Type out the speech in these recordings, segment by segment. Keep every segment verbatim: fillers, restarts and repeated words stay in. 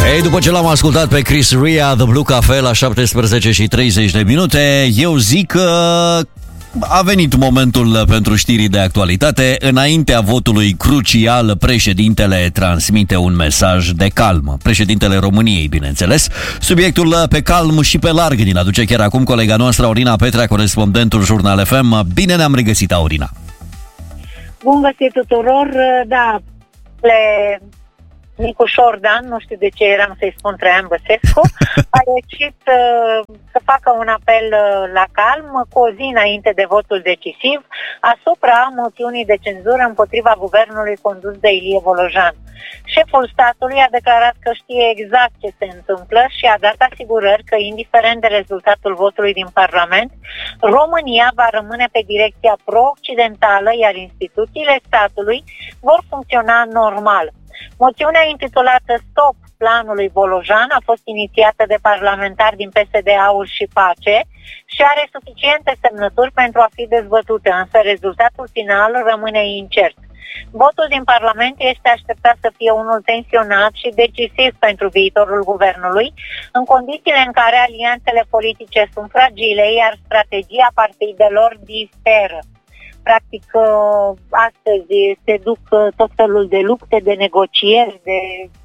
Ei, după ce l-am ascultat pe Chris Rea, The Blue Cafe, la șaptesprezece și treizeci de minute, eu zic că a venit momentul pentru știrii de actualitate. Înaintea votului crucial, președintele transmite un mesaj de calm. Președintele României, bineînțeles. Subiectul pe calm și pe larg ni-l aduce chiar acum colega noastră, Aurina Petrea, corespondentul Jurnal F M. Bine ne-am regăsit, Aurina! Bun găsit tuturor! Da, le... Nicu Șordan, nu știu de ce eram să-i spun Traian Băsescu, a ieșit uh, să facă un apel uh, la calm cu o zi înainte de votul decisiv asupra moțiunii de cenzură împotriva guvernului condus de Ilie Volojan. Șeful statului a declarat că știe exact ce se întâmplă și a dat asigurări că, indiferent de rezultatul votului din Parlament, România va rămâne pe direcția pro-occidentală, iar instituțiile statului vor funcționa normal. Moțiunea intitulată Stop planului Volojan a fost inițiată de parlamentari din P S D, Aur și Pace și are suficiente semnături pentru a fi dezbătută, însă rezultatul final rămâne incert. Votul din Parlament este așteptat să fie unul tensionat și decisiv pentru viitorul guvernului, în condițiile în care alianțele politice sunt fragile, iar strategia partidelor diferă. Practic, astăzi se duc tot felul de lupte, de negocieri, de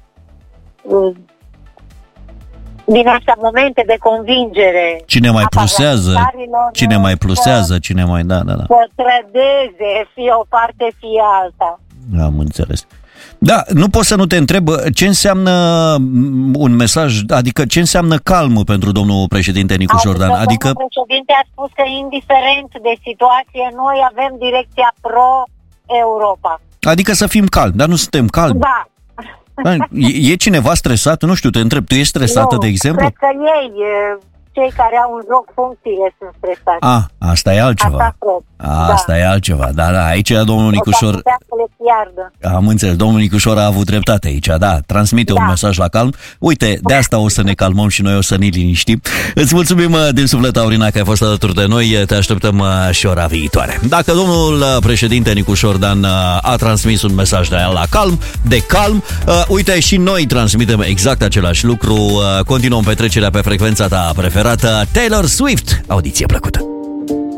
din astea momente de convingere. Cine mai plusează, cine mai plusează, cine mai... Da, da, da. Să trădeze, fie o parte, fie alta. Am înțeles. Da, nu pot să nu te întreb ce înseamnă un mesaj, adică ce înseamnă calm pentru domnul președinte Nicu Șordan. Adică, adică domnul președinte a spus că indiferent de situație, noi avem direcția pro-Europa. Adică să fim calmi, dar nu suntem calmi. Da. E, e cineva stresat? Nu știu, te întreb, tu ești stresată, nu, de exemplu? cred că ei, cei care au în joc funcțiile, sunt stresați. A, asta e altceva. Asta cred. A, asta da. e altceva. Da, da, aici domnul Nicușor... Am înțeles, domnul Nicușor a avut dreptate aici, da, transmite da. un mesaj la calm. Uite, de asta o să ne calmăm și noi o să ne liniștim. Îți mulțumim din suflet, Aurina, că ai fost alături de noi. Te așteptăm și ora viitoare. Dacă domnul președinte Nicu Șordan a transmis un mesaj de la calm, de calm, uite, și noi transmitem exact același lucru. Continuăm petrecerea pe frecvența ta preferată. Taylor Swift, audiție plăcută.